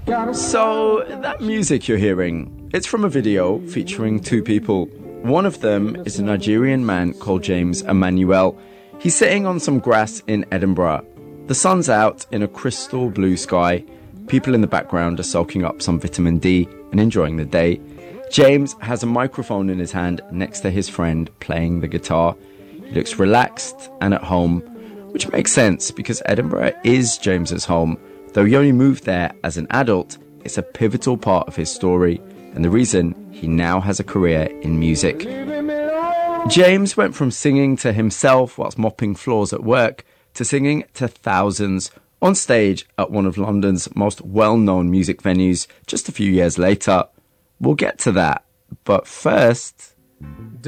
So, that music you're hearing, it's from a video featuring two people. One of them is a Nigerian man called James Emmanuel. He's sitting on some grass in Edinburgh. The sun's out in a crystal blue sky. People in the background are soaking up some vitamin D and enjoying the day. James has a microphone in his hand next to his friend playing the guitar. He looks relaxed and at home, which makes sense because Edinburgh is James's home. Though he only moved there as an adult, it's a pivotal part of his story and the reason he now has a career in music. James went from singing to himself whilst mopping floors at work to singing to thousands on stage at one of London's most well-known music venues just a few years later. We'll get to that, but first...